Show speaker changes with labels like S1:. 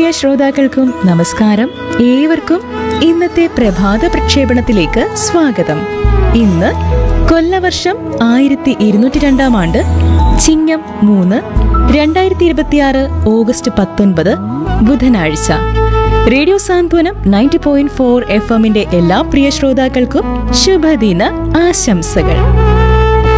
S1: ശ്രോതാക്കൾക്കും നമസ്കാരം. ഏവർക്കും ഇന്നത്തെ പ്രഭാത പ്രക്ഷേപണത്തിലേക്ക് സ്വാഗതം. ഇന്ന് കൊല്ലവർഷം 1202 ആണ്ട് ചിങ്ങം 3, 2026 ഓഗസ്റ്റ് 19 ബുധനാഴ്ച. റേഡിയോ സാന്ത്വനം 90.4 FM എല്ലാ പ്രിയ ശ്രോതാക്കൾക്കും ശുഭദിന ആശംസകൾ.